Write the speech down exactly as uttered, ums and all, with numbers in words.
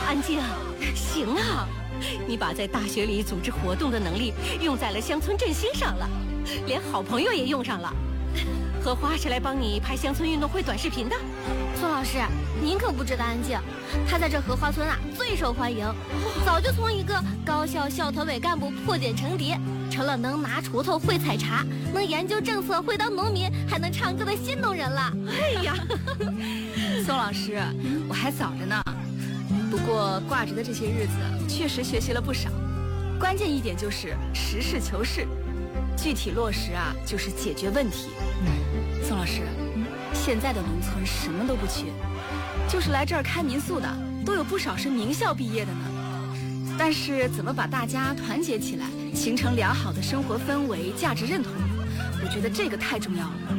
安静，行啊，你把在大学里组织活动的能力用在了乡村振兴上了，连好朋友也用上了。荷花是来帮你拍乡村运动会短视频的。 宋老师，您可不知道安静，他在这荷花村啊最受欢迎，早就从一个高校校团委干部破茧成蝶，成了能拿锄头会采茶，能研究政策会当农民，还能唱歌的新农人了。 哎呀， 宋老师，我还早着呢。不过挂着的这些日子，确实学习了不少。关键一点就是实事求是，具体落实啊，就是解决问题。嗯，宋老师，嗯，现在的农村什么都不缺，就是来这儿开民宿的，都有不少是名校毕业的呢。但是怎么把大家团结起来，形成良好的生活氛围、价值认同，我觉得这个太重要了。